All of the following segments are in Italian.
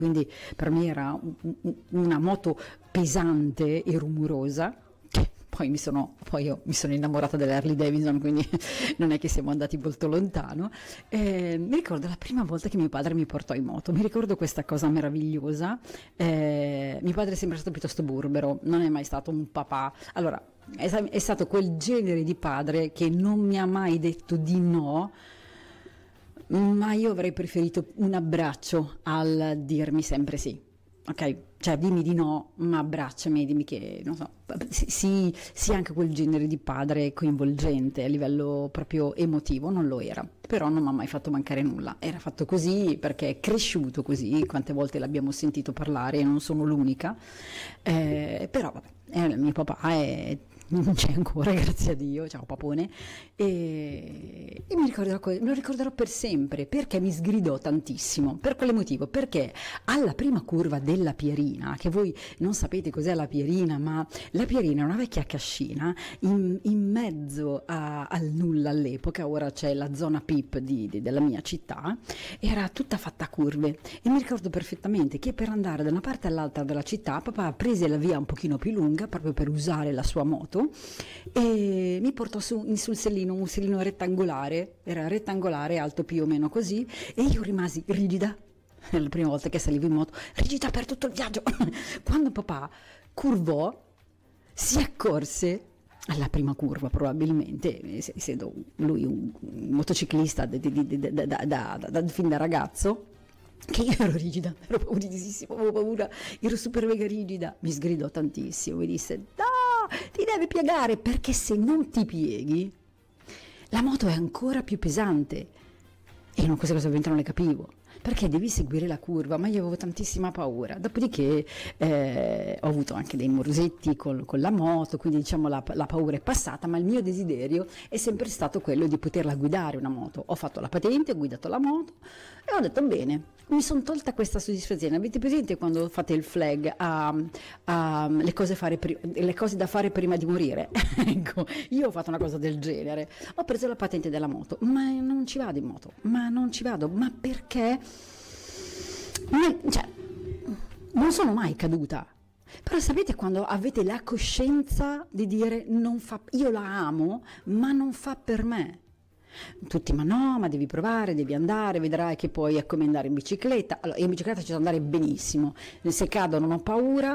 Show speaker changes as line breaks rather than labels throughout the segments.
quindi per me era una moto pesante e rumorosa. Poi io mi sono innamorata dell'Harley Davidson, quindi non è che siamo andati molto lontano. Mi ricordo la prima volta che mio padre mi portò in moto, mi ricordo questa cosa meravigliosa. Mio padre è sempre stato piuttosto burbero, non è mai stato un papà. Allora, è stato quel genere di padre che non mi ha mai detto di no, ma io avrei preferito un abbraccio al dirmi sempre sì. Ok, cioè dimmi di no, ma abbracciami, dimmi che, non so, sì, anche quel genere di padre coinvolgente a livello proprio emotivo non lo era, però non mi ha mai fatto mancare nulla, era fatto così perché è cresciuto così, quante volte l'abbiamo sentito parlare e non sono l'unica, però vabbè, mio papà non c'è ancora, grazie a Dio, ciao papone, e me lo ricorderò per sempre, perché mi sgridò tantissimo. Per quale motivo? Perché alla prima curva della Pierina, che voi non sapete cos'è la Pierina, ma la Pierina è una vecchia cascina in mezzo al nulla all'epoca, ora c'è la zona PIP della mia città, era tutta fatta a curve, e mi ricordo perfettamente che per andare da una parte all'altra della città papà prese la via un pochino più lunga proprio per usare la sua moto, e mi portò sul sellino, un sellino rettangolare, era rettangolare, alto più o meno così, e io rimasi rigida, è la prima volta che salivo in moto, rigida per tutto il viaggio. Quando papà curvò, si accorse, alla prima curva probabilmente, essendo lui un motociclista fin da ragazzo, che io ero rigida, ero paurisissima, avevo paura, ero super mega rigida, mi sgridò tantissimo, mi disse no, ti devi piegare, perché se non ti pieghi la moto è ancora più pesante. E io queste cose ovviamente non le capivo, perché devi seguire la curva, ma io avevo tantissima paura. Dopodiché ho avuto anche dei morsetti con la moto, quindi diciamo la paura è passata, ma il mio desiderio è sempre stato quello di poterla guidare una moto. Ho fatto la patente, ho guidato la moto e ho detto bene, mi sono tolta questa soddisfazione. Avete presente quando fate il flag le cose da fare prima di morire? Ecco, io ho fatto una cosa del genere, ho preso la patente della moto, ma non ci vado in moto, ma perché? Cioè, non sono mai caduta. Però sapete quando avete la coscienza di dire io la amo, ma non fa per me? Tutti, ma no, ma devi provare, devi andare, vedrai che poi è come andare in bicicletta. Allora, io in bicicletta ci so andare benissimo, se cado non ho paura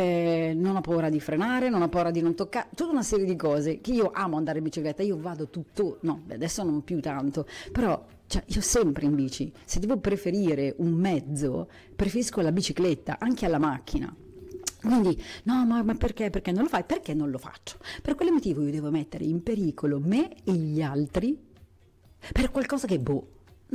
di frenare, non ho paura di non toccare, tutta una serie di cose che io amo andare in bicicletta, io vado adesso non più tanto, però cioè, io sempre in bici, se devo preferire un mezzo, preferisco la bicicletta, anche alla macchina. Quindi, no, ma perché? Perché non lo fai? Perché non lo faccio? Per quale motivo io devo mettere in pericolo me e gli altri per qualcosa che, no.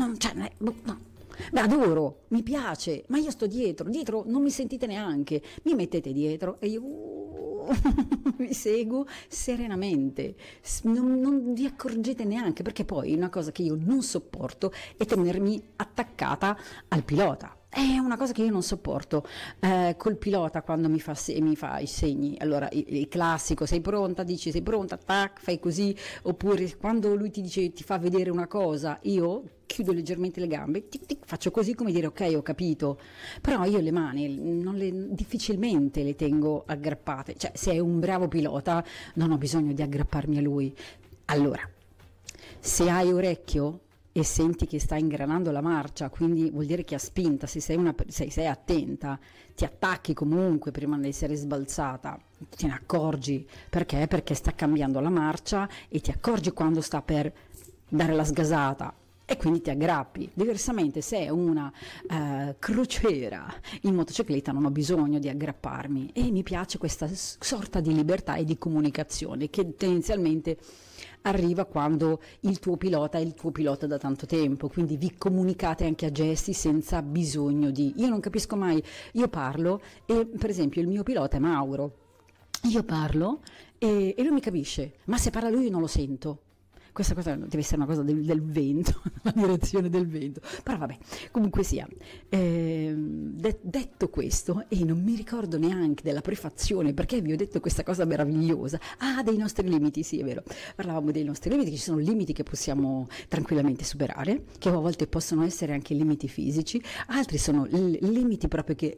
Beh, adoro, mi piace, ma io sto dietro non mi sentite neanche, mi mettete dietro e io vi seguo serenamente, non vi accorgete neanche, perché poi una cosa che io non sopporto è tenermi attaccata al pilota. È una cosa che io non sopporto, col pilota quando mi fa i segni, allora il classico, sei pronta, dici sei pronta, tac, fai così, oppure quando lui ti dice, ti fa vedere una cosa, io chiudo leggermente le gambe, tic, tic, faccio così come dire ok, ho capito, però io le mani difficilmente le tengo aggrappate, cioè se è un bravo pilota non ho bisogno di aggrapparmi a lui. Allora, se hai orecchio e senti che sta ingranando la marcia, quindi vuol dire che ha spinta, se sei attenta, ti attacchi comunque prima di essere sbalzata, te ne accorgi, perché? Perché sta cambiando la marcia e ti accorgi quando sta per dare la sgasata e quindi ti aggrappi. Diversamente se è una crociera in motocicletta non ho bisogno di aggrapparmi, e mi piace questa sorta di libertà e di comunicazione che tendenzialmente arriva quando il tuo pilota è il tuo pilota da tanto tempo, quindi vi comunicate anche a gesti senza bisogno di... Io non capisco mai, io parlo e per esempio il mio pilota è Mauro, io parlo e lui mi capisce, ma se parla lui io non lo sento. questa cosa deve essere una cosa del vento, la direzione del vento, però vabbè, comunque sia. Detto questo, e non mi ricordo neanche della prefazione, perché vi ho detto questa cosa meravigliosa, dei nostri limiti, sì è vero, parlavamo dei nostri limiti, ci sono limiti che possiamo tranquillamente superare, che a volte possono essere anche limiti fisici, altri sono limiti proprio che